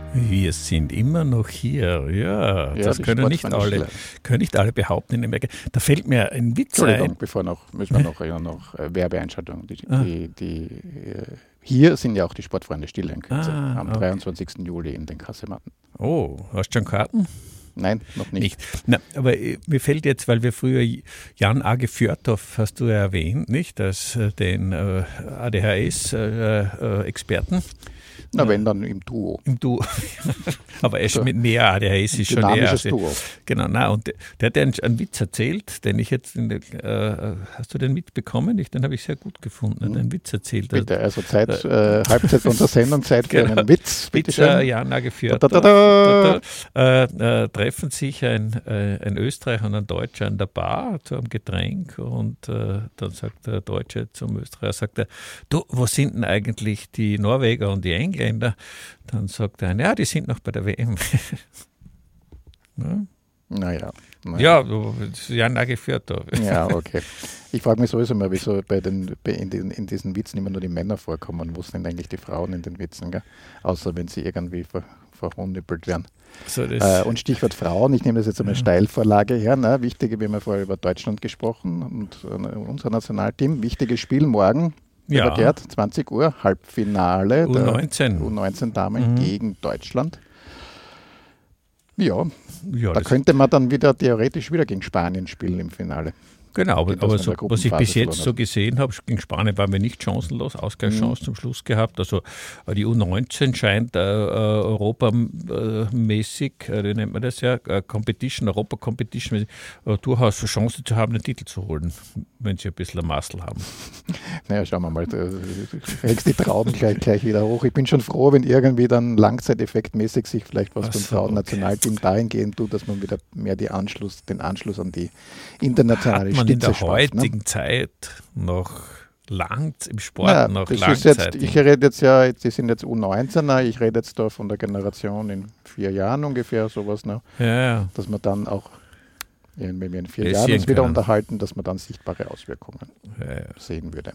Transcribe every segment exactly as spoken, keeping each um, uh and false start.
Wir sind immer noch hier. Ja, Ja, das die können nicht Sportfreunde alle, können nicht alle behaupten in Amerika. Da fällt mir ein Witz Entschuldigung, ein. bevor noch, müssen wir noch, ja, noch äh, Werbeeinschaltung. Die, Ah. die, die, äh, hier sind ja auch die Sportfreunde Stille in Kürze, Ah, am okay. dreiundzwanzigsten Juli in den Kasematten. Oh, hast du schon Karten? Nein, noch nicht. Nicht. Na, aber äh, mir fällt jetzt, weil wir früher Jan Age Fjørtoft, hast du ja erwähnt, nicht, als äh, den äh, A D H S-Experten. Na, wenn dann im Duo. Im Duo. Aber er ist So. mit mehr A D H S ist schon eher. Dynamisches Also, Duo. genau, na, und der, der hat einen, einen Witz erzählt, den ich jetzt, in der, äh, hast du den mitbekommen? Ich, den habe ich sehr gut gefunden. Er hat einen Witz erzählt. Bitte, also Zeit, äh, Halbzeit unserer Sendung, Zeit für Genau. einen Witz. Bitte Witzer, schön. Jan Age Fjørtoft. Da, da, da, Äh, äh, treffen sich ein, äh, ein Österreicher und ein Deutscher an der Bar zu einem Getränk und äh, dann sagt der Deutsche zum Österreicher, sagt er, du, wo sind denn eigentlich die Norweger und die Engländer? Dann sagt er, ja, die sind noch bei der W M. ja, Naja. naja. ja du, das ist Jan Age Fjørtoft. Ja, okay. Ich frage mich sowieso mal, wieso bei den, bei in, den, in diesen Witzen immer nur die Männer vorkommen. Wo sind eigentlich die Frauen in den Witzen? Gell? Außer wenn sie irgendwie ver, verhunnippelt werden. So, das, Äh, und Stichwort Frauen, ich nehme das jetzt einmal Ja. Steilvorlage her. Ne? Wichtige, wir haben ja vorher über Deutschland gesprochen und äh, unser Nationalteam. Wichtiges Spiel morgen, Ja. lieber Gerd, zwanzig Uhr, Halbfinale U der neunzehn. U neunzehn Damen Mhm. gegen Deutschland. Ja, ja, da das, könnte man dann wieder theoretisch wieder gegen Spanien spielen im Finale. genau, aber, Geht das aber in so, der was ich Gruppenphase bis jetzt verloren so gesehen habe, gegen Spanien waren wir nicht chancenlos, Ausgleichschance Mhm. zum Schluss gehabt. Also äh, die U neunzehn scheint äh, äh, europamäßig, äh, wie nennt man das ja, äh, Competition, Europa-Competition, äh, durchaus Chance zu haben, den Titel zu holen, wenn sie ein bisschen ein Maßel haben. Naja, schauen wir mal, du regst die Trauben gleich, gleich wieder hoch. Ich bin schon froh, wenn irgendwie dann langzeiteffektmäßig sich vielleicht was Ach beim so, Frauennationalteam okay. dahingehend tut, dass man wieder mehr die Anschluss, den Anschluss an die internationale Hat man in Spitze der schafft. Ne? heutigen Zeit noch lang im Sport, Naja, noch das ist jetzt, langzeitig. ich rede jetzt ja, die sind jetzt U neunzehner, ich rede jetzt da von der Generation in vier Jahren ungefähr, sowas, ne? ja, ja. Dass man dann auch, wenn wir in vier Passieren Jahren uns wieder können. unterhalten, dass man dann sichtbare Auswirkungen ja, ja. sehen würde.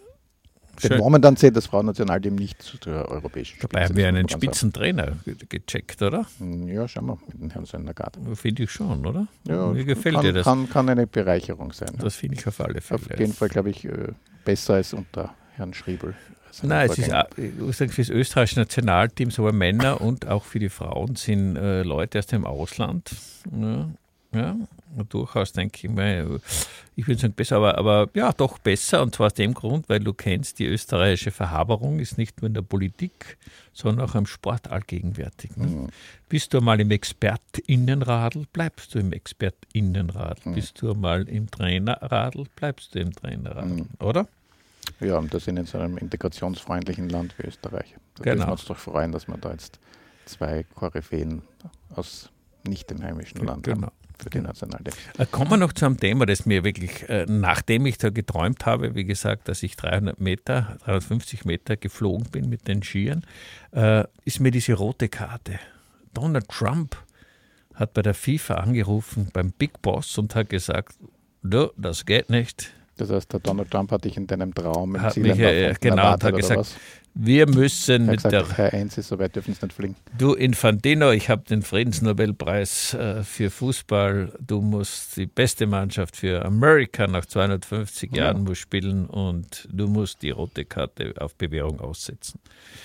Denn Schön. momentan zählt das Frauennationalteam nicht zu der europäischen Spitze. Dabei haben wir das einen muss man ganz Spitzentrainer ge- gecheckt, oder? sagen. Ja, schauen wir mit dem Herrn Söndergaard. Finde ich schon, oder? Ja, Mir gefällt kann, dir das. Kann, kann eine Bereicherung sein. Ja. Das finde ich auf alle Fälle. Auf jeden Fall, glaube ich, äh, besser als unter Herrn Schriebel. seinem Nein, es ist Vorgänger. auch, ich muss sagen, für das österreichische Nationalteam, sowohl Männer und auch für die Frauen, sind äh, Leute aus dem Ausland. Ja, ja, durchaus denke ich mal, ich würde sagen besser, aber, aber ja, doch besser. Und zwar aus dem Grund, weil du kennst, die österreichische Verhaberung ist nicht nur in der Politik, sondern auch im Sport allgegenwärtig. Ne? Mhm. Bist du einmal im ExpertInnenradl, bleibst du im ExpertInnenradl. Mhm. Bist du einmal im Trainerradl, bleibst du im Trainerradl, Mhm. oder? Ja, und das in so einem integrationsfreundlichen Land wie Österreich. Da Genau. dürfen wir uns doch freuen, dass wir da jetzt zwei Koryphäen aus nicht dem heimischen Land Genau. haben für die Nationalteam. Äh, Kommen wir noch zu einem Thema, das mir wirklich, äh, nachdem ich da geträumt habe, wie gesagt, dass ich dreihundert Meter, dreihundertfünfzig Meter geflogen bin mit den Skiern, äh, ist mir diese rote Karte. Donald Trump hat bei der FIFA angerufen, beim Big Boss, und hat gesagt, du, das geht nicht. Das heißt, der Donald Trump hat dich in deinem Traum im Hat Ziel mich, äh, genau, und hat gesagt, was? Wir müssen Er hat mit gesagt, der Herr Eins ist soweit, dürfen Sie nicht fliegen. Du Infantino, ich habe den Friedensnobelpreis äh, für Fußball. Du musst die beste Mannschaft für Amerika nach zweihundertfünfzig Ja. Jahren muss spielen und du musst die rote Karte auf Bewährung aussetzen.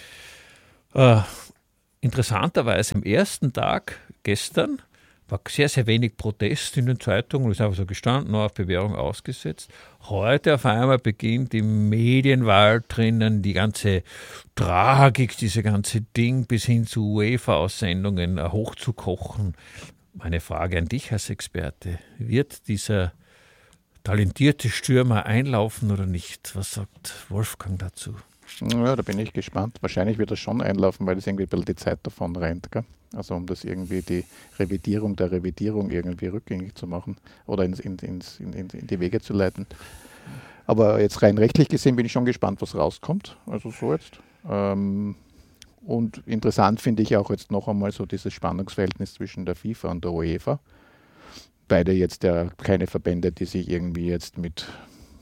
Äh, interessanterweise am ersten Tag gestern war sehr, sehr wenig Protest in den Zeitungen. Es ist einfach so gestanden, nur auf Bewährung ausgesetzt. Heute auf einmal beginnt im Medienwald drinnen die ganze Tragik, diese ganze Ding bis hin zu UEFA-Aussendungen hochzukochen. Meine Frage an dich als Experte. Wird dieser talentierte Stürmer einlaufen oder nicht? Was sagt Wolfgang dazu? Ja, da bin ich gespannt. Wahrscheinlich wird er schon einlaufen, weil das irgendwie ein bisschen die Zeit davon rennt. Gell? Also um das irgendwie die Revidierung der Revidierung irgendwie rückgängig zu machen oder ins, in, ins, in, in die Wege zu leiten. Aber jetzt rein rechtlich gesehen bin ich schon gespannt, was rauskommt. Also so jetzt. Ähm, und interessant finde ich auch jetzt noch einmal so dieses Spannungsverhältnis zwischen der FIFA und der UEFA. Beide jetzt ja keine Verbände, die sich irgendwie jetzt mit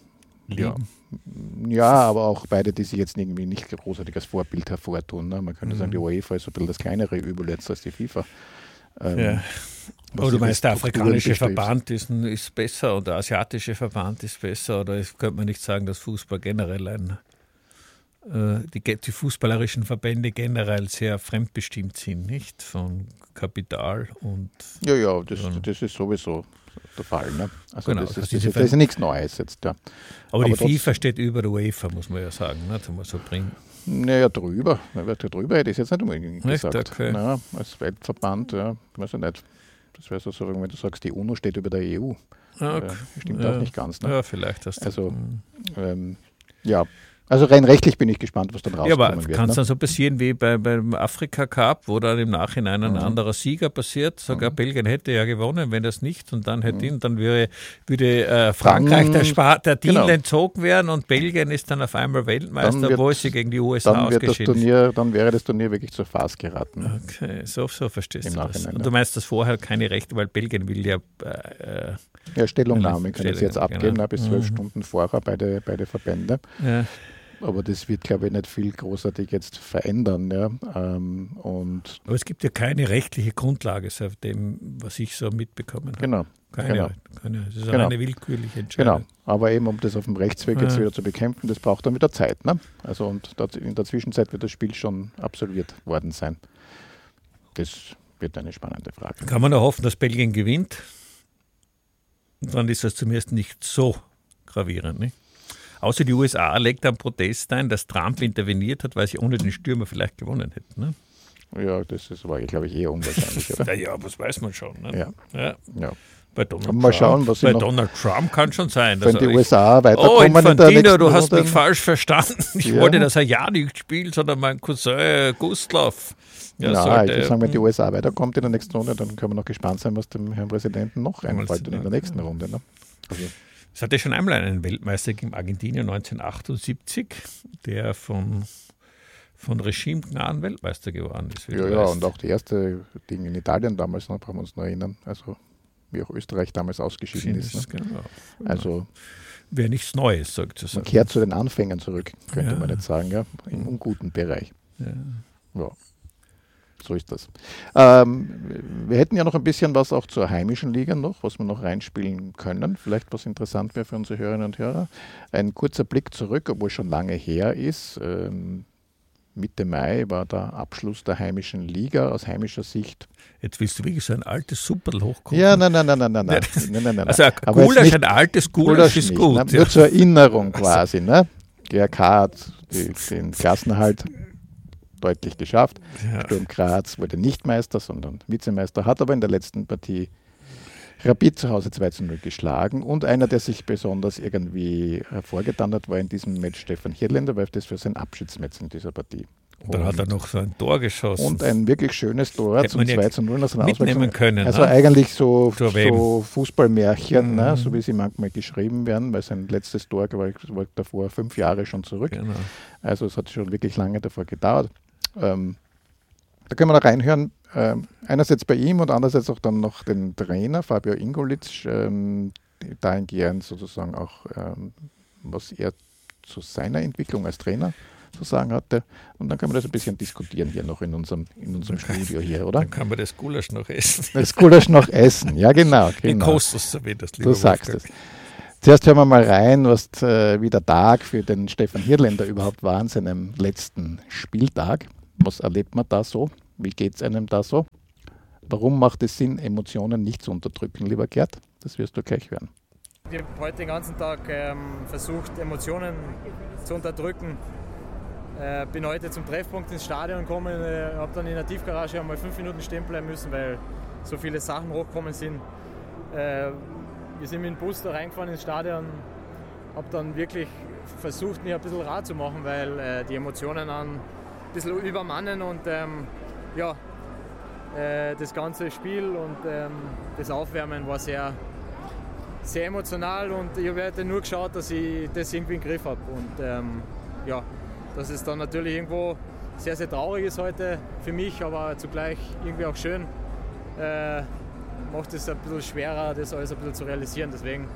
lieben. Ja. ja, aber auch beide, die sich jetzt irgendwie nicht großartig als Vorbild hervortun. Ne? Man könnte mhm. sagen, die UEFA ist so ein bisschen das kleinere Übel jetzt als die FIFA. Ähm, ja. Aber du meinst, der afrikanische Verband ist, ist besser und der asiatische Verband ist besser, oder könnte man nicht sagen, dass Fußball generell ein, äh, die, die fußballerischen Verbände generell sehr fremdbestimmt sind, nicht? Von Kapital und... Ja, ja, das, das ist sowieso der Fall. Ne? Also genau, das, ist, das, ist, das ist ja nichts Neues jetzt. Ja. Aber, Aber die FIFA steht über der UEFA, muss man ja sagen, ne? Das muss man so bringen. Naja, drüber. Drüber hätte ich es jetzt nicht unbedingt gesagt. Echt? Okay. Naja, als Weltverband, ja, weiß ich nicht. Das wäre so, wenn du sagst, die UNO steht über der E U. Ah, okay. äh, stimmt ja. auch nicht ganz. Ne? Ja, vielleicht hast du. Also, ähm, ja. Also rein rechtlich bin ich gespannt, was dann rauskommen ja, aber wird. Kann es ne? dann so passieren wie bei, beim Afrika-Cup, wo dann im Nachhinein ein mhm. anderer Sieger passiert? Sogar mhm. Belgien hätte ja gewonnen, wenn das nicht und dann hätte mhm. ihn, dann würde, würde äh, Frankreich dann, der, Spa- der Titel genau. entzogen werden und Belgien ist dann auf einmal Weltmeister, wird, wo es sie gegen die U S A dann wird das ausgeschieden Turnier, Dann wäre das Turnier wirklich zur Farce geraten. Okay, so, so verstehst Im du das. Nachhinein, und ja. du meinst, dass vorher keine Rechte, weil Belgien will ja... Äh, ja, Stellungnahme können sie jetzt abgeben, genau. bis zwölf mhm. Stunden vorher beide, beide Verbände. Ja. Aber das wird, glaube ich, nicht viel großartig jetzt verändern. Ja. Ähm, und Aber es gibt ja keine rechtliche Grundlage, auf dem, was ich so mitbekommen habe. Genau. Keine, genau. keine, das ist genau. eine willkürliche Entscheidung. Genau. Aber eben, um das auf dem Rechtsweg jetzt ja. wieder zu bekämpfen, das braucht dann wieder Zeit. Ne? Also und in der Zwischenzeit wird das Spiel schon absolviert worden sein. Das wird eine spannende Frage. Kann man nur hoffen, dass Belgien gewinnt? Und dann ist das zumindest nicht so gravierend, nicht? Außer die U S A legt einen Protest ein, dass Trump interveniert hat, weil sie ohne den Stürmer vielleicht gewonnen hätten. Ne? Ja, das ist aber, glaube ich, eher unwahrscheinlich, oder? Ja, das weiß man schon. Ne? Ja. Ja. ja. Bei Donald, mal schauen, Trump, was bei noch, Donald Trump kann schon sein. Wenn dass die ich, U S A weiterkommen oh, in der nächsten du hast Runde. mich falsch verstanden. Ich ja. wollte, dass er ja nicht spielt, sondern mein Cousin Gustav. Ja, Nein, sollte, ich würde sagen, wenn die U S A weiterkommt in der nächsten Runde, dann können wir noch gespannt sein, was dem Herrn Präsidenten noch einfällt in der nächsten Runde. Ne? Also es hatte schon einmal einen Weltmeister gegeben, Argentinien neunzehnhundertachtundsiebzig, der von, von Regimegnaden Weltmeister geworden ist. Ja, ja, und auch die erste Ding in Italien damals, ne, brauchen wir uns noch erinnern, also wie auch Österreich damals ausgeschieden ist. Ne? Genau. Also wäre nichts Neues, sagt es. Man kehrt zu den Anfängen zurück, könnte ja. man jetzt sagen, ja, im unguten Bereich. Ja. ja. So ist das. Ähm, wir hätten ja noch ein bisschen was auch zur heimischen Liga noch, was wir noch reinspielen können. Vielleicht was interessant wäre für unsere Hörerinnen und Hörer. Ein kurzer Blick zurück, obwohl schon lange her ist. Ähm, Mitte Mai war der Abschluss der heimischen Liga aus heimischer Sicht. Jetzt willst du wirklich so ein altes Superl hochkommen. Ja, nein, nein, nein, nein, nein. nein, nein, nein, nein. Also ein Gulasch, ein altes Gulasch ist gut. Ne? Ja. Nur zur Erinnerung quasi. Ne? G R K hat die, den Klassenerhalt deutlich geschafft. Ja. Sturm Graz wurde nicht Meister, sondern Vizemeister, hat aber in der letzten Partie Rapid zu Hause zwei zu null geschlagen. Und einer, der sich besonders irgendwie hervorgetan hat, war in diesem Match Stefan Hirländer, weil das für sein Abschiedsmatch in dieser Partie. Und dann hat er noch so ein Tor geschossen. Und ein wirklich schönes Tor Hätte zum zwei zu null. Mitnehmen können. Also ne? eigentlich so, so Fußballmärchen, mhm. ne? So wie sie manchmal geschrieben werden, weil sein letztes Tor war, war davor fünf Jahre schon zurück. Genau. Also es hat schon wirklich lange davor gedauert. Ähm, da können wir noch reinhören, ähm, einerseits bei ihm und andererseits auch dann noch den Trainer Fabio Ingolitz, ähm, dahingehend sozusagen auch, ähm, was er zu seiner Entwicklung als Trainer zu sagen hatte. Und dann können wir das ein bisschen diskutieren hier noch in unserem, in unserem Studio hier, oder? Dann kann man das Gulasch noch essen. Das Gulasch noch essen, ja genau. genau. In Kostos zumindest, lieber Du sagst es. Zuerst hören wir mal rein, was äh, wie der Tag für den Stefan Hirländer überhaupt war an seinem letzten Spieltag. Was erlebt man da so? Wie geht es einem da so? Warum macht es Sinn, Emotionen nicht zu unterdrücken, lieber Gerd? Das wirst du gleich hören. Ich habe heute den ganzen Tag ähm, versucht, Emotionen zu unterdrücken. Äh, bin heute zum Treffpunkt ins Stadion gekommen, äh, habe dann in der Tiefgarage einmal fünf Minuten stehen bleiben müssen, weil so viele Sachen hochgekommen sind. Äh, wir sind mit dem Bus da reingefahren ins Stadion, habe dann wirklich versucht, mir ein bisschen Rat zu machen, weil äh, die Emotionen an ein bisschen übermannen und ähm, ja, äh, das ganze Spiel und ähm, das Aufwärmen war sehr, sehr emotional und ich habe heute nur geschaut, dass ich das irgendwie im Griff habe und ähm, ja, dass es dann natürlich irgendwo sehr, sehr traurig ist heute für mich, aber zugleich irgendwie auch schön, äh, macht es ein bisschen schwerer, das alles ein bisschen zu realisieren. Deswegen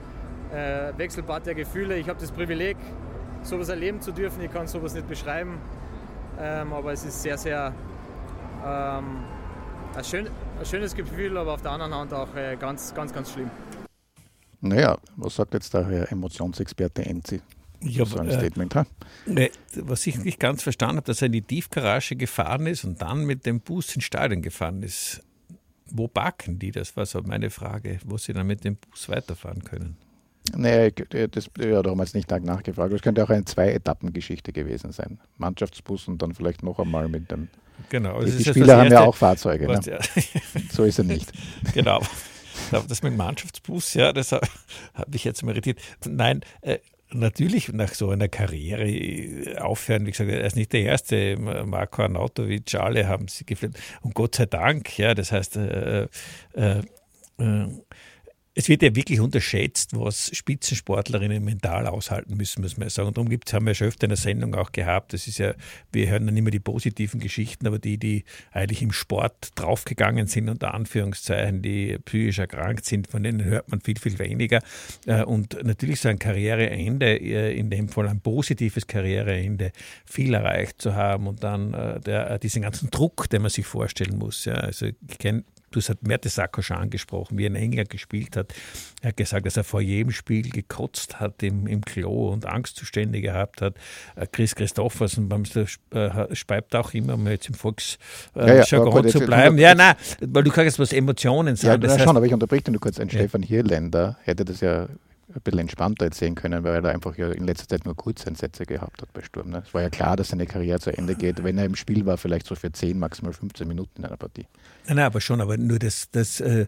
äh, Wechselbad der Gefühle. Ich habe das Privileg, sowas erleben zu dürfen. Ich kann sowas nicht beschreiben, ähm, aber es ist sehr, sehr ähm, ein, schön, ein schönes Gefühl, aber auf der anderen Hand auch äh, ganz, ganz, ganz schlimm. Naja, was sagt jetzt der Herr Emotionsexperte Enzi? Ja, so ein äh, Statement, ha? Ne, was ich nicht ganz verstanden habe, dass er in die Tiefgarage gefahren ist und dann mit dem Bus ins Stadion gefahren ist. Wo parken die? Das war so meine Frage, wo sie dann mit dem Bus weiterfahren können. Nee, das ja, darum jetzt nicht nachgefragt. Das könnte auch eine Zwei-Etappen-Geschichte gewesen sein. Mannschaftsbus und dann vielleicht noch einmal mit dem. Genau. Die, Das die ist Spieler das haben erste, ja auch Fahrzeuge. Ne? Ja. So ist er nicht. Genau. Das mit dem Mannschaftsbus, ja, das hat mich jetzt mal irritiert. Nein, äh, natürlich nach so einer Karriere aufhören, wie gesagt, er ist nicht der Erste, Marko Arnautovic, alle haben sie gefilmt. Und Gott sei Dank, ja, das heißt, äh, äh, äh, es wird ja wirklich unterschätzt, was Spitzensportlerinnen mental aushalten müssen, muss man sagen. Und darum gibt's, haben wir schon öfter in der Sendung auch gehabt. Das ist ja, wir hören dann immer die positiven Geschichten, aber die, die eigentlich im Sport draufgegangen sind, unter Anführungszeichen, die psychisch erkrankt sind, von denen hört man viel, viel weniger. Und natürlich so ein Karriereende, in dem Fall ein positives Karriereende, viel erreicht zu haben und dann der, diesen ganzen Druck, den man sich vorstellen muss. Ja, also ich kenne Du hast Mertesacker schon angesprochen, wie er in England gespielt hat. Er hat gesagt, dass er vor jedem Spiel gekotzt hat im, im Klo und Angstzustände gehabt hat. Chris Christoffersen beim äh, speibt auch immer, um jetzt im Volksjargon äh, ja, ja, zu bleiben. Ja, nein, weil du kannst was Emotionen sagen. Ja, das na, heißt, schon, aber ich unterbreche nur kurz. Ein ja. Stefan Hirländer hätte das ja ein bisschen entspannter jetzt sehen können, weil er einfach ja in letzter Zeit nur Kurzeinsätze gehabt hat bei Sturm. Ne? Es war ja klar, dass seine Karriere zu Ende geht, wenn er im Spiel war, vielleicht so für zehn, maximal fünfzehn Minuten in einer Partie. Nein, nein, aber schon, aber nur das, das äh,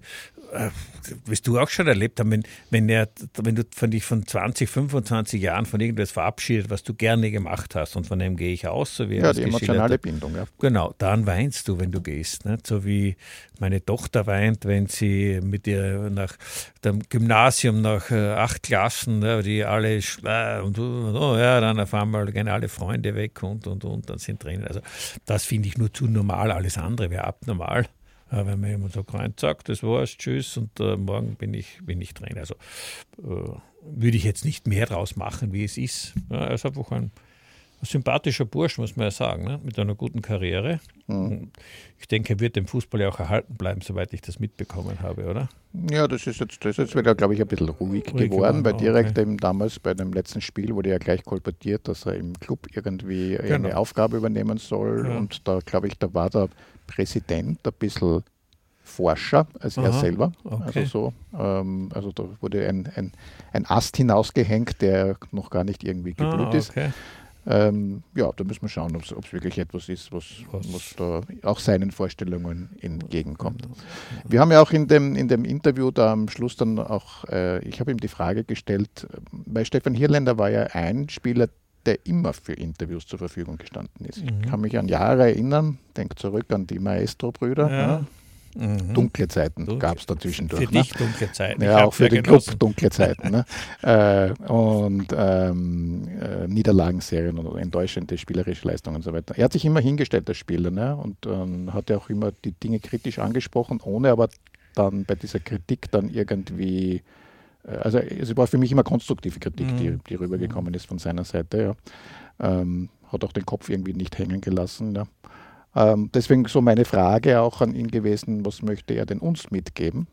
wirst du auch schon erlebt haben, wenn, wenn, er, wenn du von dich von zwanzig, fünfundzwanzig Jahren von irgendwas verabschiedet, was du gerne gemacht hast und von dem gehe ich aus, so wie ja, er die das emotionale hat. Bindung, ja. Genau, dann weinst du, wenn du gehst. Nicht? So wie meine Tochter weint, wenn sie mit ihr nach dem Gymnasium, nach äh, acht Klassen, ja, die alle äh, und oh, ja, dann auf einmal gehen alle Freunde weg und und und, dann sind Tränen. Also das finde ich nur zu normal, alles andere wäre abnormal. Ja, wenn mir jemand sagt, rein, zack, das war's, tschüss und äh, morgen bin ich, bin ich drin. Also äh, würde ich jetzt nicht mehr draus machen, wie es ist. Ja, er ist einfach ein, ein sympathischer Bursch, muss man ja sagen, ne? Mit einer guten Karriere. Mhm. Ich denke, er wird dem Fußball ja auch erhalten bleiben, soweit ich das mitbekommen habe, oder? Ja, das ist jetzt, das ist jetzt wieder, glaube ich, ein bisschen ruhig, ruhig geworden, geworden, weil direkt okay. eben damals bei dem letzten Spiel wurde ja gleich kolportiert, dass er im Club irgendwie genau. eine Aufgabe übernehmen soll. Ja. Und da, glaube ich, da war der Präsident ein bisschen forscher als Aha, er selber. Okay. Also, so, ähm, also da wurde ein, ein, ein Ast hinausgehängt, der noch gar nicht irgendwie geblüht ah, okay. ist. Ähm, ja, da müssen wir schauen, ob es wirklich etwas ist, was, was? was da auch seinen Vorstellungen entgegenkommt. Wir haben ja auch in dem, in dem Interview da am Schluss dann auch, äh, ich habe ihm die Frage gestellt, weil Stefan Hirländer war ja ein Spieler, der immer für Interviews zur Verfügung gestanden ist. Mhm. Ich kann mich an Jahre erinnern, denke zurück an die Maestro-Brüder. Ja. Ja. Mhm. Dunkle Zeiten Dunkel. Gab es da zwischendurch. Für ne? dich dunkle Zeiten. Ja, ich auch für den genossen. Club dunkle Zeiten. Ne? äh, und ähm, äh, Niederlagenserien und enttäuschende spielerische Leistungen und so weiter. Er hat sich immer hingestellt als Spieler, ne? Und ähm, hat ja auch immer die Dinge kritisch angesprochen, ohne aber dann bei dieser Kritik dann irgendwie, äh, also es war für mich immer konstruktive Kritik, mhm. die, die rübergekommen ist von seiner Seite. Ja. Ähm, hat auch den Kopf irgendwie nicht hängen gelassen. Ja. Ähm, deswegen so meine Frage auch an ihn gewesen, was möchte er denn uns mitgeben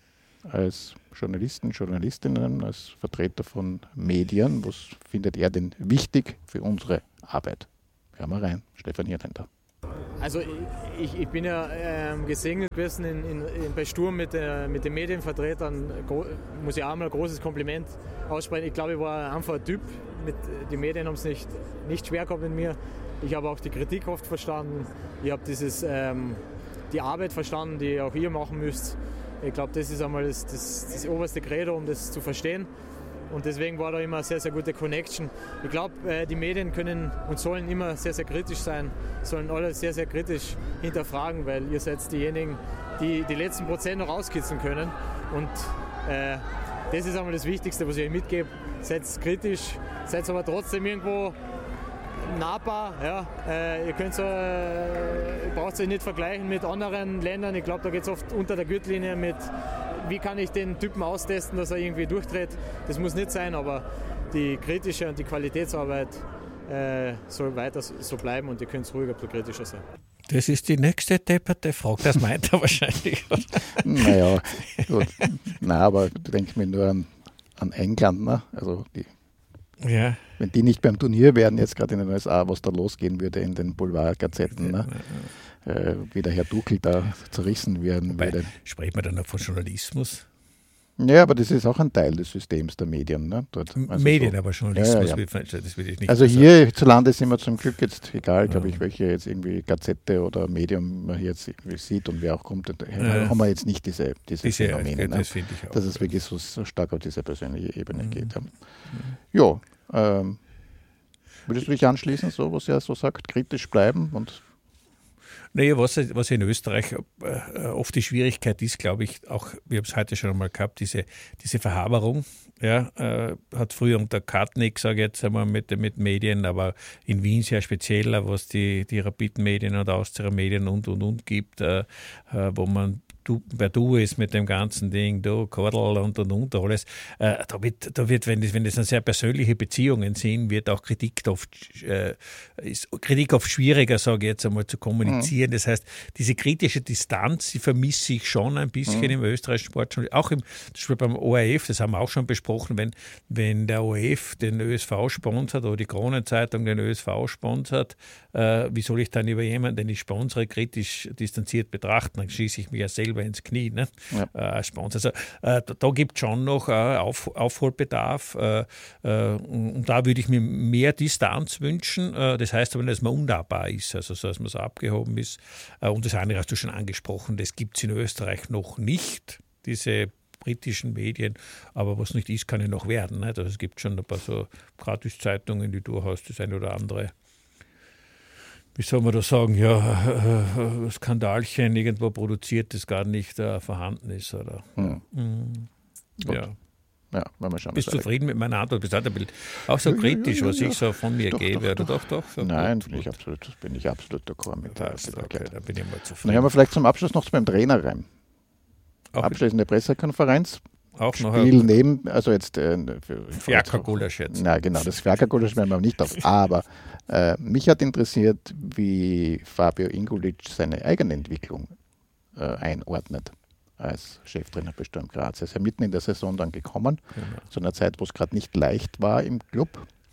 als Journalisten, Journalistinnen, als Vertreter von Medien, was findet er denn wichtig für unsere Arbeit? Hören wir rein, Stefan Hirländer. Also ich, ich bin ja ähm, gesegnet gewesen in, in, in, bei Sturm mit, äh, mit den Medienvertretern, Gro- muss ich auch mal ein großes Kompliment aussprechen. Ich glaube, ich war einfach ein Typ, mit, die Medien haben es nicht, nicht schwer gehabt mit mir. Ich habe auch die Kritik oft verstanden. Ich habe dieses, ähm, die Arbeit verstanden, die auch ihr machen müsst. Ich glaube, das ist einmal das, das, das oberste Credo, um das zu verstehen. Und deswegen war da immer eine sehr, sehr gute Connection. Ich glaube, äh, die Medien können und sollen immer sehr, sehr kritisch sein, sollen alle sehr, sehr kritisch hinterfragen, weil ihr seid diejenigen, die die letzten Prozent noch rauskitzeln können. Und äh, das ist einmal das Wichtigste, was ich euch mitgebe. Seid kritisch, seid aber trotzdem irgendwo nahbar, ja. Äh, ihr könnt so, äh, ihr braucht euch nicht vergleichen mit anderen Ländern. Ich glaube, da geht es oft unter der Gürtellinie mit wie kann ich den Typen austesten, dass er irgendwie durchdreht. Das muss nicht sein, aber die kritische und die Qualitätsarbeit äh, soll weiter so bleiben und ihr könnt ruhig ein bisschen kritischer sein. Das ist die nächste depperte Frage, das meint er wahrscheinlich. Naja, gut. Nein, aber denke mir nur an, an England, ne? Also die, ja. Wenn die nicht beim Turnier wären, jetzt gerade in den U S A, was da losgehen würde in den Boulevardgazetten, ne? äh, wie der Herr Duckel da zerrissen werden Wobei, würde. spricht man dann noch von Journalismus? Ja, aber das ist auch ein Teil des Systems der Medien. Ne? Dort, also Medien, so. aber Journalismus, ja, ja, ja. das will ich nicht. Also hierzulande sind wir zum Glück jetzt, egal, glaube ja. ich, welche jetzt irgendwie Gazette oder Medium man hier jetzt irgendwie sieht und wer auch kommt, ja. haben wir jetzt nicht diese, diese, diese Phänomene, das ne? finde ich auch. Dass es wirklich so, so stark auf diese persönliche Ebene mhm. geht. Ja, ja ähm, würdest du dich anschließen, so was er so sagt, kritisch bleiben und Naja, was, was in Österreich äh, oft die Schwierigkeit ist, glaube ich, auch, wir haben es heute schon einmal gehabt, diese, diese Verhaberung, ja, äh, hat früher unter Kartnick, sage ich jetzt einmal, mit, mit Medien, aber in Wien sehr spezieller, was die, die Rapid-Medien und Austria-Medien und, und, und gibt, äh, äh, wo man du, wer du ist mit dem ganzen Ding, du, Kordel und und und alles, äh, da wird, da wird wenn, das, wenn das dann sehr persönliche Beziehungen sind, wird auch Kritik oft, äh, ist Kritik oft schwieriger, sage ich jetzt einmal, zu kommunizieren. Mhm. Das heißt, diese kritische Distanz, die vermisse ich schon ein bisschen mhm. im österreichischen Sport, auch im, zum Beispiel beim O R F, das haben wir auch schon besprochen, wenn, wenn der O R F den Ö S V sponsert oder die Kronenzeitung den Ö S V sponsert, äh, wie soll ich dann über jemanden, den ich sponsere, kritisch distanziert betrachten? Dann schieße ich mich ja selber ins Knie, ne? Ja. Äh, Sponsor. Also, äh, da da gibt es schon noch äh, Auf, Aufholbedarf äh, äh, und da würde ich mir mehr Distanz wünschen. Äh, das heißt aber nicht, dass man unnahbar ist, also so, dass man so abgehoben ist. Äh, und das andere hast du schon angesprochen, das gibt es in Österreich noch nicht, diese britischen Medien, aber was nicht ist, kann ja noch werden. Ne? Also es gibt schon ein paar so Gratiszeitungen, die durchaus das eine oder andere, wie soll man da sagen, ja, äh, Skandalchen irgendwo produziert, das gar nicht äh, vorhanden ist. Oder? Hm. Mhm. Ja. Ja, wenn wir schauen, bist du zufrieden mit meiner Antwort? Bist du auch so kritisch, ja, ja, ja, was ich so von mir doch, gebe? Doch, doch, doch, so Nein, bin ich, absolut, bin ich absolut d'accord mit der okay, da bin ich mal zufrieden. Dann hören wir vielleicht zum Abschluss noch beim Trainer rein. Auch abschließende Pressekonferenz. Auch noch Spiel neben, also jetzt äh, Fiaker-Gulasch jetzt. Na genau, das Fiaker-Gulasch werden wir nicht auf. Aber äh, mich hat interessiert, wie Fabio Ingulic seine eigene Entwicklung äh, einordnet als Cheftrainer bei Sturm Graz. Er ist ja mitten in der Saison dann gekommen, genau. Zu einer Zeit, wo es gerade nicht leicht war im Club,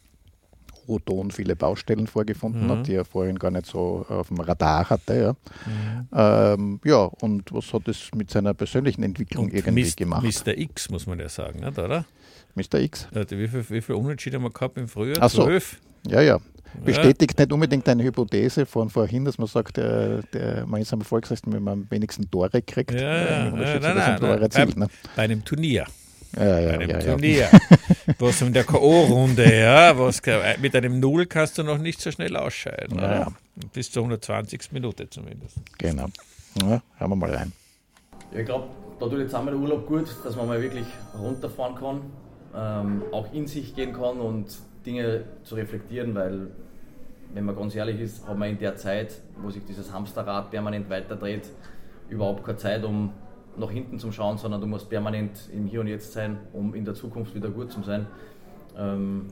wo Don viele Baustellen vorgefunden mhm. hat, die er vorhin gar nicht so auf dem Radar hatte. Ja, mhm. ähm, ja und was hat es mit seiner persönlichen Entwicklung und irgendwie Mist, gemacht? Mister X, muss man ja sagen, nicht, oder? Mister X? Wie viel, wie viel Unentschieden haben wir gehabt im Frühjahr? Ach so. Zwölf? Ja, ja. Bestätigt ja. Nicht unbedingt eine Hypothese von vorhin, dass man sagt, der, der, man ist am erfolgreichsten, wenn man am wenigsten Tore kriegt. Ja, ja, ja, ja, nein, nein, Tore erzielt, bei, ne? bei einem Turnier. Ja, ja, bei einem ja, Turnier, ja. was in der K O-Runde, ja, was, mit einem Null kannst du noch nicht so schnell ausscheiden. Ja, ja. Bis zur hundertzwanzigsten Minute zumindest. Genau. Ja, hören wir mal rein. Ja, ich glaube, da tut jetzt einmal der Urlaub gut, dass man mal wirklich runterfahren kann, ähm, auch in sich gehen kann und Dinge zu reflektieren, weil, wenn man ganz ehrlich ist, hat man in der Zeit, wo sich dieses Hamsterrad permanent weiterdreht, überhaupt keine Zeit, um nach hinten zu schauen, sondern du musst permanent im Hier und Jetzt sein, um in der Zukunft wieder gut zu sein. Ähm,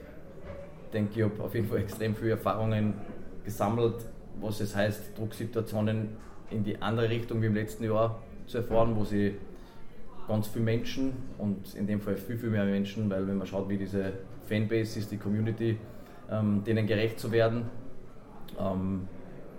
ich denke, ich habe auf jeden Fall extrem viele Erfahrungen gesammelt, was es heißt, Drucksituationen in die andere Richtung wie im letzten Jahr zu erfahren, wo sie ganz viele Menschen und in dem Fall viel, viel mehr Menschen, weil wenn man schaut, wie diese Fanbase ist, die Community, ähm, denen gerecht zu werden, ähm,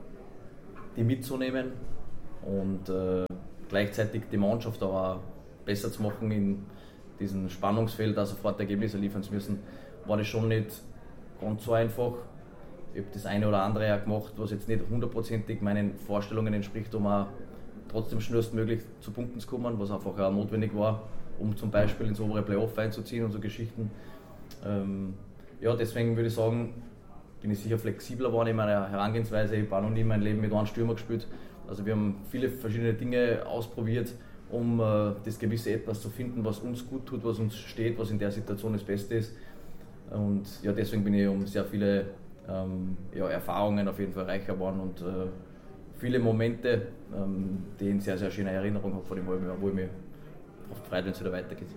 die mitzunehmen und äh, gleichzeitig die Mannschaft aber besser zu machen in diesem Spannungsfeld, da sofort Ergebnisse liefern zu müssen, war das schon nicht ganz so einfach. Ich habe das eine oder andere ja gemacht, was jetzt nicht hundertprozentig meinen Vorstellungen entspricht, um auch trotzdem schnellstmöglich zu Punkten zu kommen, was einfach auch notwendig war, um zum Beispiel ins obere Playoff einzuziehen und so Geschichten. Ähm, ja, deswegen würde ich sagen, bin ich sicher flexibler geworden in meiner Herangehensweise. Ich habe auch noch nie mein Leben mit einem Stürmer gespielt. Also wir haben viele verschiedene Dinge ausprobiert, um äh, das gewisse Etwas zu finden, was uns gut tut, was uns steht, was in der Situation das Beste ist. Und ja, deswegen bin ich um sehr viele ähm, ja, Erfahrungen auf jeden Fall reicher geworden und äh, viele Momente, ähm, die ich in sehr, sehr schöner Erinnerung habe von dem halben Jahr, wo ich mich auf Freude, wenn es wieder weitergeht.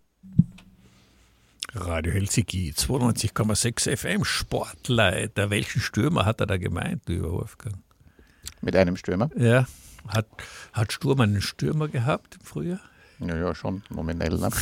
Radio Helsinki, zweiundneunzig Komma sechs F M, Sportleiter. Welchen Stürmer hat er da gemeint, lieber Wolfgang? Mit einem Stürmer? Ja. Hat, hat Sturm einen Stürmer gehabt im Frühjahr? Ja, ja, schon nominell. Ne?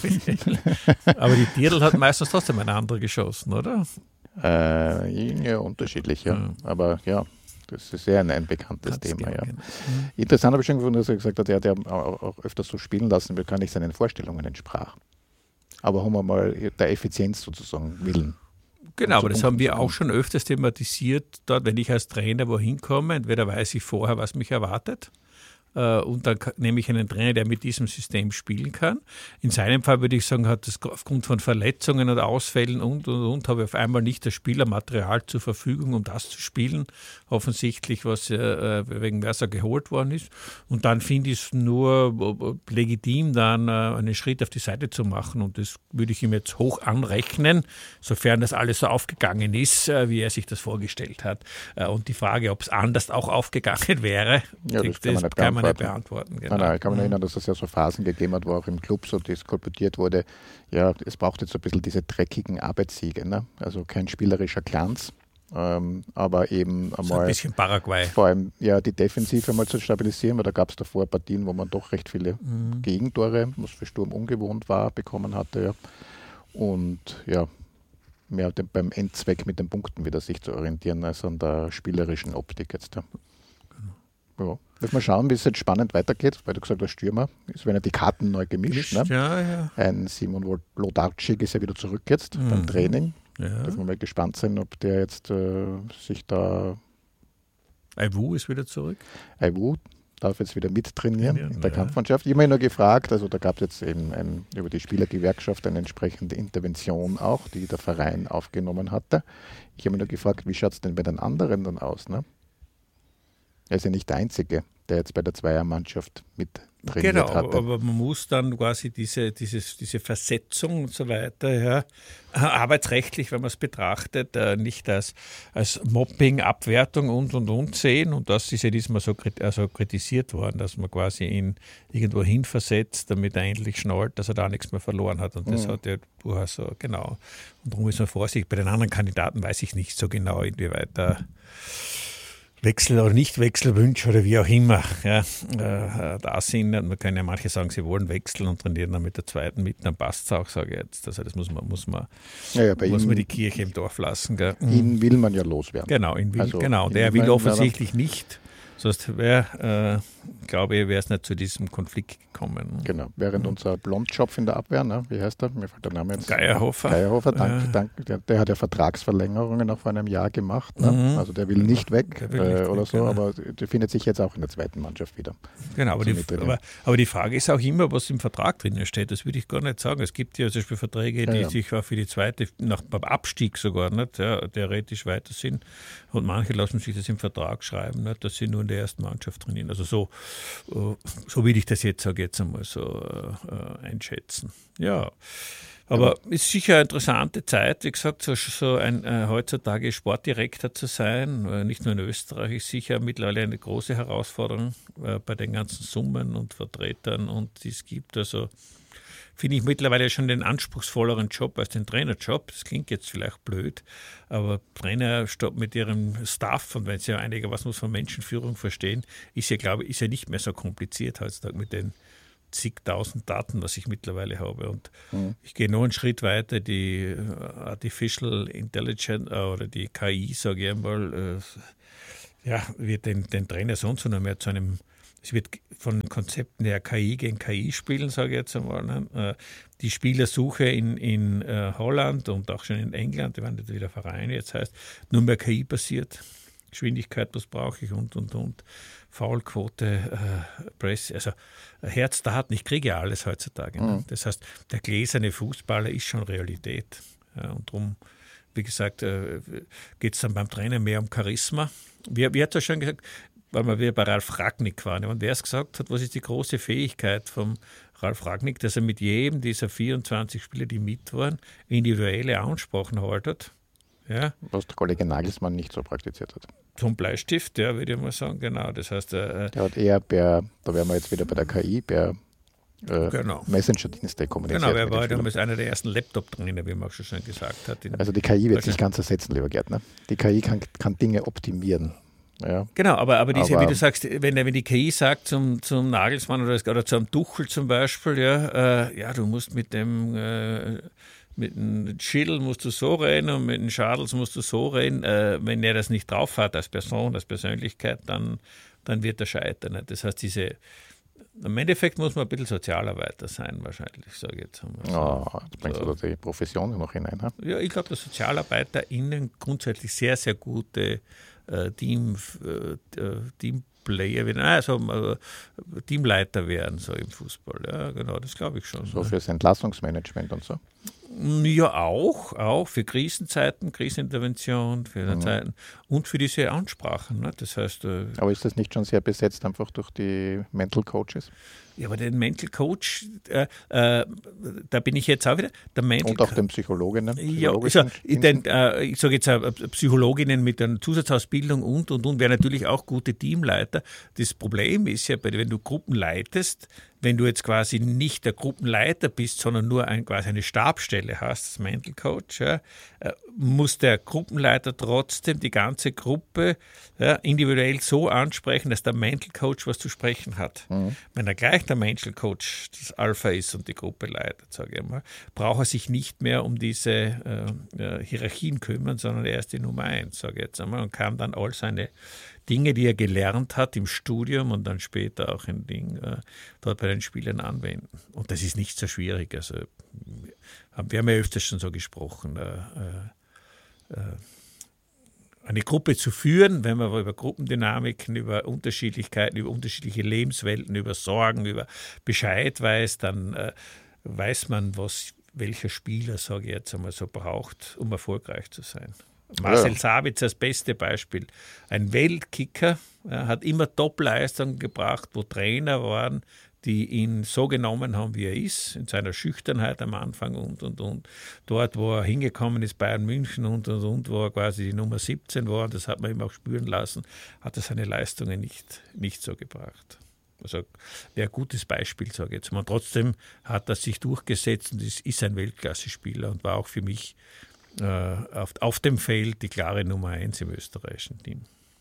Aber die Dirl hat meistens trotzdem eine andere geschossen, oder? Äh, ja, unterschiedlich, ja. ja. Aber ja, das ist sehr ein, ein bekanntes Ganz Thema. Ja. Mhm. Interessant habe ich schon gefunden, dass er gesagt hat, er hat ja auch, auch öfters so spielen lassen, weil gar nicht seinen Vorstellungen entsprach. Aber haben wir mal der Effizienz sozusagen willen. Genau, aber das haben wir auch schon öfters thematisiert, dort, wenn ich als Trainer wohin komme, entweder weiß ich vorher, was mich erwartet, äh, und dann nehme ich einen Trainer, der mit diesem System spielen kann. In seinem Fall würde ich sagen, hat das aufgrund von Verletzungen und Ausfällen und, und, und, habe ich auf einmal nicht das Spielermaterial zur Verfügung, um das zu spielen, offensichtlich, was äh, wegen Mercer geholt worden ist. Und dann finde ich es nur legitim, dann äh, einen Schritt auf die Seite zu machen, und das würde ich ihm jetzt hoch anrechnen, sofern das alles so aufgegangen ist, äh, wie er sich das vorgestellt hat. Äh, und die Frage, ob es anders auch aufgegangen wäre, ja, das, das kann man nicht kann man beantworten. beantworten genau. Nein, nein, ich kann mich erinnern, dass es ja so Phasen gegeben hat, wo auch im Club so diskutiert wurde, ja, es braucht jetzt so ein bisschen diese dreckigen Arbeitssiege, ne? Also kein spielerischer Glanz, ähm, aber eben einmal so ein bisschen Paraguay. Vor allem ja die Defensive mal zu stabilisieren, weil da gab es davor Partien, wo man doch recht viele mhm. Gegentore, was für Sturm ungewohnt war, bekommen hatte, ja. Und ja, mehr beim Endzweck mit den Punkten wieder sich zu orientieren, als an der spielerischen Optik jetzt. Ja. Ja. Müssen wir schauen, wie es jetzt spannend weitergeht, weil du gesagt hast, Stürmer, es werden ja die Karten neu gemischt. Gemischt, ne? ja, ja. Ein Simon Wlodarczyk ist ja wieder zurück jetzt mhm. beim Training. Ja. Dürfen wir mal gespannt sein, ob der jetzt äh, sich da... Aiwu ist wieder zurück. Aiwu darf jetzt wieder mittrainieren ja, in der ja. Kampfmannschaft. Ich habe mich nur gefragt, also da gab es jetzt eben ein, über die Spielergewerkschaft eine entsprechende Intervention auch, die der Verein aufgenommen hatte. Ich habe mich nur gefragt, wie schaut es denn bei den anderen dann aus, ne? Er ist ja nicht der Einzige, der jetzt bei der Zweiermannschaft mit trainiert genau, hatte. Aber man muss dann quasi diese, dieses, diese Versetzung und so weiter, ja, arbeitsrechtlich, wenn man es betrachtet, nicht als, als Mobbing, Abwertung und und und sehen. Und das ist ja diesmal so also kritisiert worden, dass man quasi ihn irgendwo hin versetzt, damit er endlich schnallt, dass er da nichts mehr verloren hat. Und das mhm. hat ja durchaus so, genau. Und darum ist man vorsichtig. Bei den anderen Kandidaten weiß ich nicht so genau, inwieweit da Wechsel- oder Nicht-Wechselwünsche oder wie auch immer ja, äh, da sind. Man kann ja manche sagen, sie wollen wechseln und trainieren dann mit der zweiten mit, dann passt es auch, sage ich jetzt. Also das muss man, muss man, ja, ja, bei muss ihm, man die Kirche im Dorf lassen. Gell? Ihn will man ja loswerden. Genau, ihn will, also, genau. Der will offensichtlich nicht. Sonst wäre, äh, glaube ich, wäre es nicht zu diesem Konflikt gekommen. Genau, während mhm. unser Blondschopf in der Abwehr, ne, wie heißt er? Mir fällt der Name jetzt. Geierhofer. Geierhofer, danke, äh. danke. Der, der hat ja Vertragsverlängerungen auch vor einem Jahr gemacht. Ne? Mhm. Also der will nicht weg will nicht äh, oder weg, so, genau. Aber der findet sich jetzt auch in der zweiten Mannschaft wieder. Genau, aber die, aber, aber die Frage ist auch immer, was im Vertrag drinnen steht. Das würde ich gar nicht sagen. Es gibt ja zum Beispiel Verträge, die ja, ja. sich auch für die zweite, nach, beim Abstieg sogar, nicht, ja, theoretisch weiter sind. Und manche lassen sich das im Vertrag schreiben, nicht, dass sie nur in der ersten Mannschaft trainieren. Also so, so will ich das jetzt, sage jetzt einmal so äh, einschätzen. Ja, aber es ist sicher eine interessante Zeit, wie gesagt, so, so ein äh, heutzutage Sportdirektor zu sein, äh, nicht nur in Österreich, ist sicher mittlerweile eine große Herausforderung äh, bei den ganzen Summen und Vertretern, und die es gibt. Also finde ich mittlerweile schon den anspruchsvolleren Job als den Trainerjob. Das klingt jetzt vielleicht blöd, aber Trainer mit ihrem Staff, und wenn sie ja einigermaßen was von Menschenführung verstehen, ist ja, glaube ich, ist ja nicht mehr so kompliziert heutzutage mit den zigtausend Daten, was ich mittlerweile habe. Und mhm. ich gehe noch einen Schritt weiter, die Artificial Intelligence oder die K I, sage ich einmal, äh, ja, wird den, den Trainer sonst noch mehr zu einem. Es wird von den Konzepten her K I gegen K I spielen, sage ich jetzt einmal. Ne? Die Spielersuche in, in uh, Holland und auch schon in England, die waren jetzt wieder Vereine, jetzt heißt nur mehr K I basiert. Geschwindigkeit, was brauche ich und, und, und. Foulquote, äh, Press, also Herzdaten, ich kriege ja alles heutzutage. Mhm. Ne? Das heißt, der gläserne Fußballer ist schon Realität. Ja, und darum, wie gesagt, äh, geht es dann beim Trainer mehr um Charisma. Wie, wie hat er schon gesagt, weil wir wieder bei Ralf Rangnick waren. Und wer es gesagt hat, was ist die große Fähigkeit von Ralf Rangnick, dass er mit jedem dieser vierundzwanzig Spieler, die mit waren, individuelle Ansprachen haltet. Ja. Was der Kollege Nagelsmann nicht so praktiziert hat. Zum Bleistift, ja, würde ich mal sagen, genau. Das heißt, äh, der hat eher, per, da wären wir jetzt wieder bei der K I, per äh, genau. Messenger-Dienste kommuniziert. Genau, er war damals einer der ersten Laptop-Trainer, wie man auch schon gesagt hat. Also die K I wird sich ganz ersetzen, lieber Gärtner. Die K I kann, kann Dinge optimieren. Ja. Genau, aber, aber, diese, aber wie du sagst, wenn, wenn die K I sagt zum, zum Nagelsmann oder, oder zum Tuchel zum Beispiel, ja, äh, ja, du musst mit dem äh, mit dem Schill musst du so reden und mit dem Schadels musst du so reden, äh, wenn er das nicht drauf hat als Person, als Persönlichkeit, dann, dann wird er scheitern. Ne? Das heißt, diese im Endeffekt muss man ein bisschen Sozialarbeiter sein, wahrscheinlich, sage ich jetzt einmal. So. Oh, jetzt bringst so. du die Profession noch hinein. Ha? Ja, ich glaube, dass SozialarbeiterInnen grundsätzlich sehr, sehr gute äh, Team, äh, Teamplayer werden, also äh, Teamleiter werden, so im Fußball. Ja, genau, das glaube ich schon. So ne? fürs Entlassungsmanagement und so? Ja, auch, auch für Krisenzeiten, Krisenintervention, für mhm. Zeiten und für diese Ansprachen. Ne? Das heißt, äh, aber ist das nicht schon sehr besetzt, einfach durch die Mental Coaches? Ja, aber den Mental Coach, äh, äh, da bin ich jetzt auch wieder. Der Mental und auch den Psychologinnen. Ja, also, den, äh, ich sage jetzt äh, Psychologinnen mit einer Zusatzausbildung und und und wären natürlich auch gute Teamleiter. Das Problem ist ja, wenn du Gruppen leitest, wenn du jetzt quasi nicht der Gruppenleiter bist, sondern nur ein, quasi eine Stabsstelle hast, das Mental Coach, ja, äh, muss der Gruppenleiter trotzdem die ganze Gruppe ja, individuell so ansprechen, dass der Mental Coach was zu sprechen hat. Mhm. Wenn er gleich der Mental Coach das Alpha ist und die Gruppe leitet, sage ich mal, braucht er sich nicht mehr um diese äh, Hierarchien kümmern, sondern er ist die Nummer eins, sage ich jetzt einmal, und kann dann all seine Dinge, die er gelernt hat im Studium und dann später auch in Ding, äh, dort bei den Spielern anwenden. Und das ist nicht so schwierig. Also, wir haben ja öfters schon so gesprochen, äh, äh, eine Gruppe zu führen, wenn man über Gruppendynamiken, über Unterschiedlichkeiten, über unterschiedliche Lebenswelten, über Sorgen, über Bescheid weiß, dann äh, weiß man, was welcher Spieler, sage ich jetzt einmal so, braucht, um erfolgreich zu sein. Marcel ja. Sabitzer das beste Beispiel. Ein Weltkicker, ja, hat immer Top-Leistungen gebracht, wo Trainer waren, die ihn so genommen haben, wie er ist, in seiner Schüchternheit am Anfang und, und, und. Dort, wo er hingekommen ist, Bayern München und, und, und, wo er quasi die Nummer siebzehn war, und das hat man ihm auch spüren lassen, hat er seine Leistungen nicht, nicht so gebracht. Also wäre ein gutes Beispiel, sage ich jetzt mal. Trotzdem hat er sich durchgesetzt und ist, ist ein Weltklasse-Spieler und war auch für mich äh, auf, auf dem Feld die klare Nummer eins im österreichischen Team.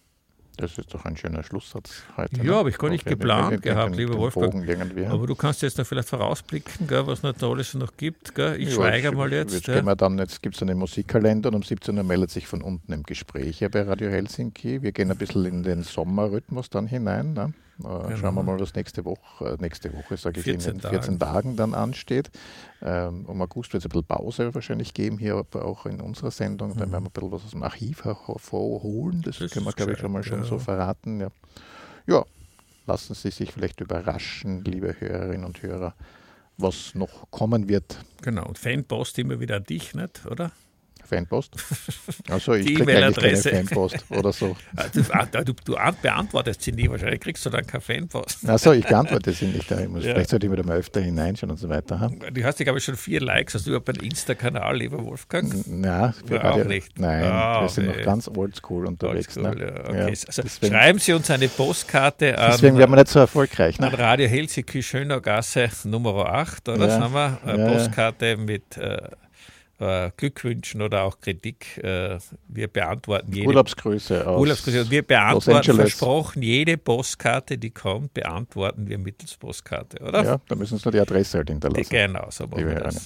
Das ist doch ein schöner Schlusssatz heute. Ja, habe ich gar nicht geplant gehabt, lieber Wolfgang. Irgendwie. Aber du kannst jetzt noch vielleicht vorausblicken, gell, was noch alles noch gibt. Gell? Ich ja, schweige ich, mal jetzt. Jetzt, ja. dann, jetzt gibt es einen Musikkalender und um siebzehn Uhr meldet sich von unten im Gespräch bei Radio Helsinki. Wir gehen ein bisschen in den Sommerrhythmus dann hinein. Ne? Genau. Schauen wir mal, was nächste Woche, nächste Woche, sage ich, in den vierzehn Tagen dann ansteht. Ähm, um August wird es ein bisschen Pause wahrscheinlich geben, hier aber auch in unserer Sendung. Mhm. Dann werden wir ein bisschen was aus dem Archiv hervorholen. Das, das können wir, glaube ich, schon mal ja. schon so verraten. Ja. ja, lassen Sie sich vielleicht überraschen, liebe Hörerinnen und Hörer, was noch kommen wird. Genau, und Fanpost immer wieder an dich, nicht, oder? Fanpost? Also ich kriege eigentlich keine Fanpost oder so. Du, du, du beantwortest sie nie, wahrscheinlich kriegst du dann keine Fanpost. Achso, ich beantworte sie nicht. Ich muss, ja. Vielleicht sollte ich wieder mal öfter hineinschauen und so weiter. Ha? Du hast, glaube ich, schon vier Likes. Hast du überhaupt einen Insta-Kanal, lieber Wolfgang? Na, für ja, auch nicht. Nein, oh, wir sind nee. noch ganz oldschool unterwegs. Oldschool, ne? ja. Okay. Ja, also deswegen, schreiben Sie uns eine Postkarte an. Deswegen werden wir nicht so erfolgreich. Ne? An Radio Helsinki, Schöner Gasse Nummer acht, oder? Ja. Sagen wir? Eine ja, Postkarte mit äh, Glückwünschen oder auch Kritik. Wir beantworten jede Urlaubsgrüße aus Urlaubsgrüße. Wir beantworten versprochen jede Postkarte, die kommt, beantworten wir mittels Postkarte, oder? Ja, da müssen Sie nur die Adresse halt hinterlassen. Genau, so machen wir das.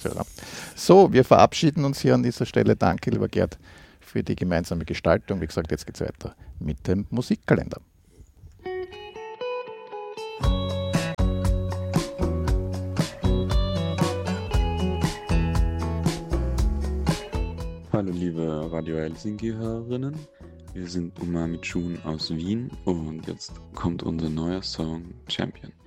So, wir verabschieden uns hier an dieser Stelle. Danke, lieber Gerd, für die gemeinsame Gestaltung. Wie gesagt, jetzt geht es weiter mit dem Musikkalender. Hallo liebe Radio Helsinki-Hörerinnen, wir sind Umami June aus Wien und jetzt kommt unser neuer Song Champion.